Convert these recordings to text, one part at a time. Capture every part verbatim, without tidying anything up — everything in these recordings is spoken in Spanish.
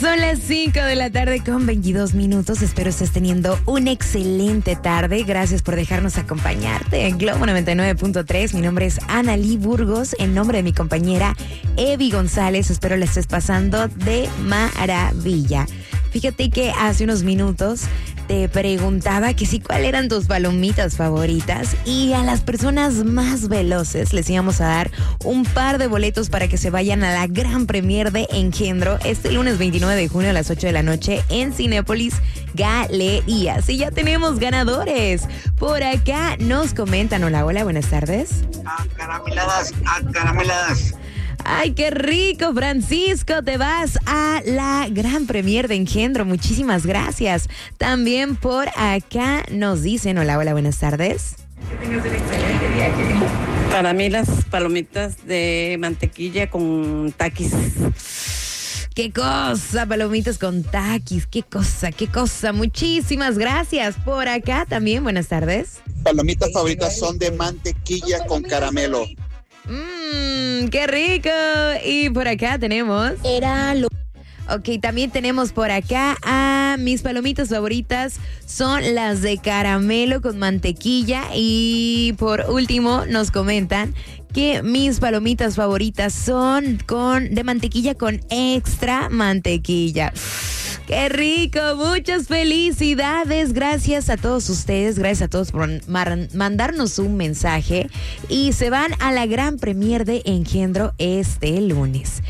Son las cinco de la tarde con veintidós minutos. Espero estés teniendo una excelente tarde. Gracias por dejarnos acompañarte en Globo noventa y nueve punto tres. Mi nombre es Analí Burgos. En nombre de mi compañera Evi González, espero la estés pasando de maravilla. Fíjate que hace unos minutos te preguntaba que sí, cuáles eran tus palomitas favoritas, y a las personas más veloces les íbamos a dar un par de boletos para que se vayan a la gran premier de Engendro este lunes veintinueve de junio a las ocho de la noche en Cinépolis Galerías. Y ya tenemos ganadores. Por acá nos comentan. Hola, hola, buenas tardes. Acarameladas, acarameladas. ¡Ay, qué rico, Francisco! Te vas a la gran premier de Engendro. Muchísimas gracias. También por acá nos dicen, hola, hola, buenas tardes. Que tengas un excelente viaje. Para mí las palomitas de mantequilla con taquis. ¡Qué cosa! Palomitas con taquis. ¡Qué cosa, qué cosa! Muchísimas gracias. Por acá también, buenas tardes. Palomitas favoritas son de mantequilla con caramelo. Mmm, qué rico. Y por acá tenemos... Era lo... Ok, también tenemos por acá a mis palomitas favoritas son las de caramelo con mantequilla. Y por último nos comentan que mis palomitas favoritas son con de mantequilla con extra mantequilla. ¡Qué rico! Muchas felicidades. Gracias a todos ustedes. Gracias a todos por mar- mandarnos un mensaje. Y se van a la gran premier de Engendro este lunes.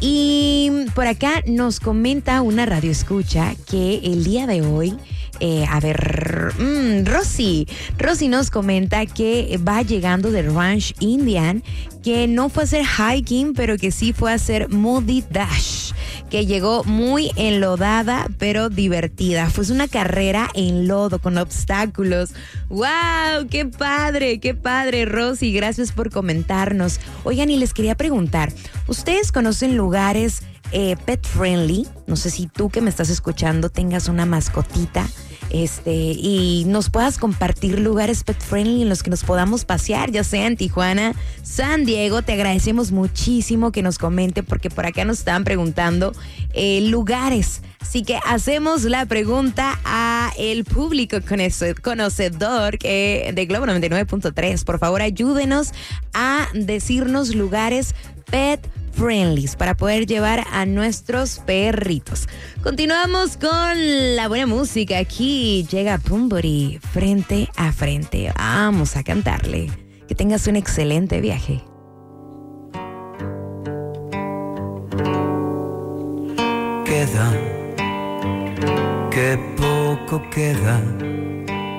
Y por acá nos comenta una radioescucha que el día de hoy... Eh, a ver, mmm, Rosy. Rosy nos comenta que va llegando de Ranch Indian, que no fue a hacer hiking, pero que sí fue a hacer Muddy Dash, que llegó muy enlodada, pero divertida. Fue una carrera en lodo, con obstáculos. ¡Wow! ¡Qué padre! ¡Qué padre, Rosy! Gracias por comentarnos. Oigan, y les quería preguntar, ¿ustedes conocen lugares eh, pet friendly? No sé si tú que me estás escuchando tengas una mascotita este y nos puedas compartir lugares pet friendly en los que nos podamos pasear, ya sea en Tijuana, San Diego. Te agradecemos muchísimo que nos comente, porque por acá nos estaban preguntando eh, lugares. Así que hacemos la pregunta a el público conocedor que de Globo noventa y nueve punto tres. Por favor, ayúdenos a decirnos lugares pet friendlies para poder llevar a nuestros perritos. Continuamos con la buena música. Aquí llega Pumburi, frente a frente. Vamos a cantarle. Que tengas un excelente viaje. Queda, que poco queda